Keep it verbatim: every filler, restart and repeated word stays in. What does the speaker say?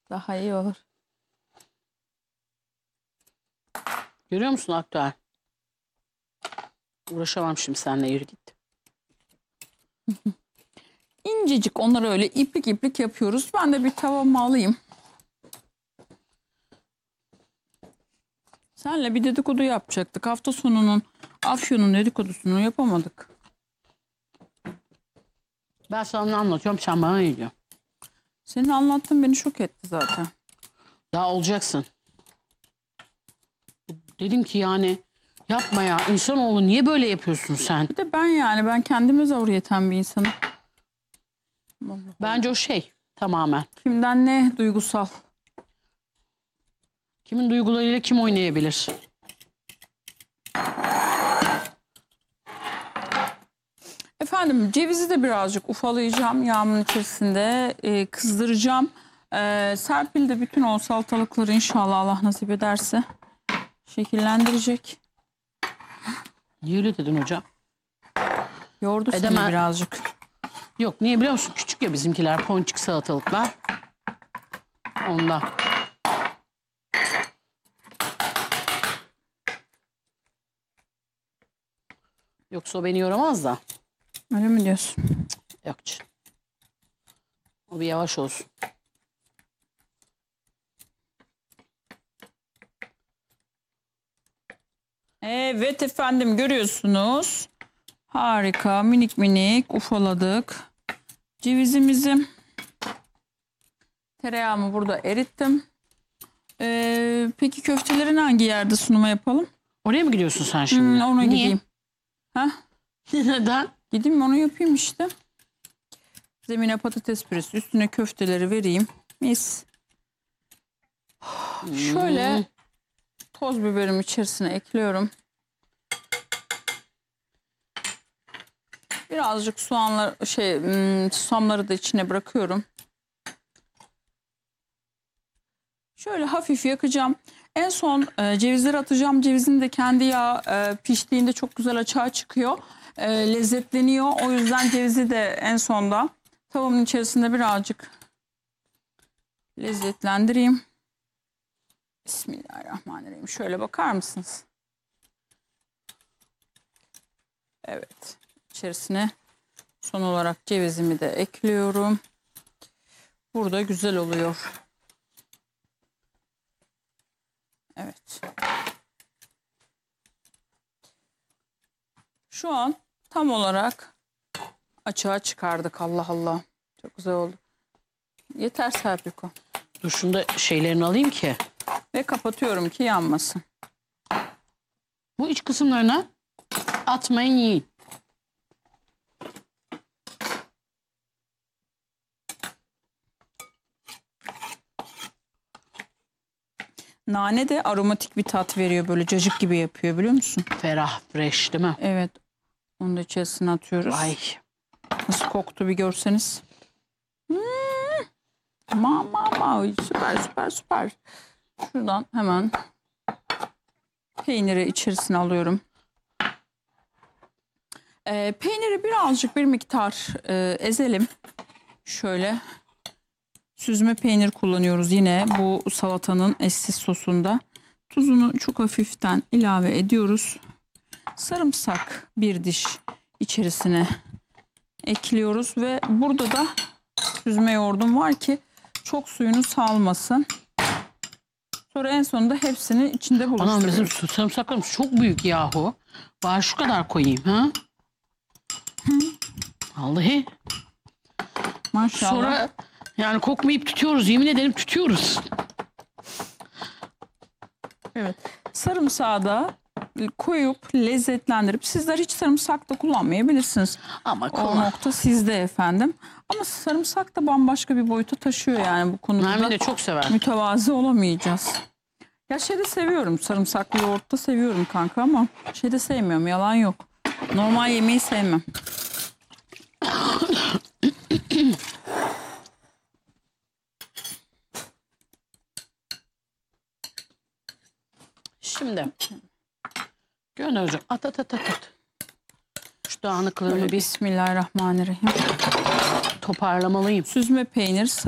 Daha iyi olur. Görüyor musun Aktüel? Uğraşamam şimdi seninle, yürü git. İncecik onları öyle iplik iplik yapıyoruz. Ben de bir tavamı alayım. Senle bir dedikodu yapacaktık. Hafta sonunun Afyon'un dedikodusunu yapamadık. Ben sana ne anlatıyorum, sen bana ne diyorsun? Senin anlattığın beni şok etti zaten. Daha olacaksın. Dedim ki yani yapma ya, insanoğlu niye böyle yapıyorsun sen? Bir de ben yani ben kendime zor yeten bir insanım. Bence o şey tamamen. Kimden ne duygusal. Kimin duygularıyla kim oynayabilir? Efendim cevizi de birazcık ufalayacağım yağımın içerisinde e, kızdıracağım. E, Serpil de bütün o salatalıkları inşallah Allah nasip ederse şekillendirecek. Niye öyle dedin hocam? Yordu seni Edemem. birazcık. Yok, niye biliyor musun? Küçük ya bizimkiler, ponçik salatalıklar. Ondan. Yoksa o beni yoramaz da. Öyle mi diyorsun? Yok canım. O bir yavaş olsun. Evet efendim görüyorsunuz. Harika minik minik ufaladık. Cevizimizi tereyağımı burada erittim. Ee, peki köftelerin hangi yerde sunuma yapalım? Oraya mı gidiyorsun sen şimdi? Hmm, ona Niye? gideyim. Heh, Neden? gideyim onu yapayım işte. Zemine patates püresi üstüne köfteleri vereyim. Mis. Şöyle Hmm. toz biberimi içerisine ekliyorum. Birazcık soğanlar şey hmm, susamları da içine bırakıyorum. Şöyle hafif yakacağım. En son e, cevizleri atacağım. Cevizin de kendi yağı e, piştiğinde çok güzel açığa çıkıyor. E, lezzetleniyor. O yüzden cevizi de en sonda tavamın içerisinde birazcık lezzetlendireyim. Bismillahirrahmanirrahim. Şöyle bakar mısınız? Evet. İçerisine son olarak cevizimi de ekliyorum. Burada güzel oluyor. Evet. Şu an tam olarak açığa çıkardık. Allah Allah. Çok güzel oldu. Yeter Serpiko. Dur şunu da şeylerini alayım ki. Ve kapatıyorum ki yanmasın. Bu iç kısımlarına atmayın, yiyin. Nane de aromatik bir tat veriyor. Böyle cacık gibi yapıyor biliyor musun? Ferah, fresh değil mi? Evet. Onu da içerisine atıyoruz. Ay. Nasıl koktu bir görseniz. Hmm. Ma ma ma. Süper süper süper. Şuradan hemen peyniri içerisine alıyorum. Ee, peyniri birazcık bir miktar e, ezelim. Şöyle. Süzme peynir kullanıyoruz yine bu salatanın eşsiz sosunda. Tuzunu çok hafiften ilave ediyoruz. Sarımsak bir diş içerisine ekliyoruz ve burada da süzme yoğurdum var ki çok suyunu salmasın. Sonra en sonunda hepsini içinde Anam buluşturuyoruz. bizim sarımsaklarımız çok büyük yahu. Var şu kadar koyayım ha? Vallahi. Maşallah. Sonra yani kokmayıp tutuyoruz, yemin ederim tutuyoruz. Evet. Sarımsağı da koyup lezzetlendirip sizler hiç sarımsak da kullanmayabilirsiniz. Ama O kullan. nokta sizde efendim. Ama sarımsak da bambaşka bir boyuta taşıyor yani bu konuda. Nermin de çok sever. Mütevazı olamayacağız. Ya şeyde seviyorum, sarımsaklı yoğurtta seviyorum kanka ama şeyde sevmiyorum, yalan yok. Normal yemeği sevmem. Şimdi. Gönder hocam. At at at at. at. Şu dağınıklarımı Böyle bir Bismillahirrahmanirrahim. toparlamalıyım. Süzme peynir,